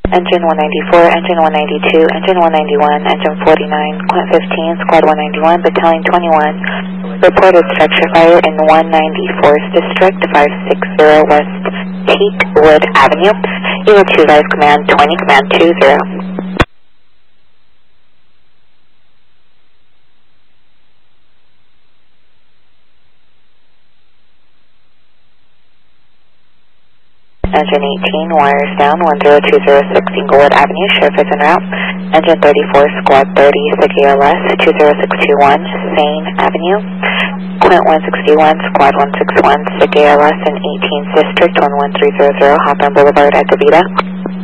Engine 194, Engine 192, Engine 191, Engine 49, Quint 15, Squad 191, Battalion 21, reported structure fire in 194th District, 560 West Teakwood Avenue. Unit 2, Vice Command 20, Command 20. Engine 18, wires down, 10206 Inglewood Avenue, sheriff is en route. Engine 34, Squad 30, SIG-ALS, 20621 Sane Avenue. Quint 161, Squad 161, SIG-ALS in 18th District, 11300 Hawthorne Boulevard at DeVita.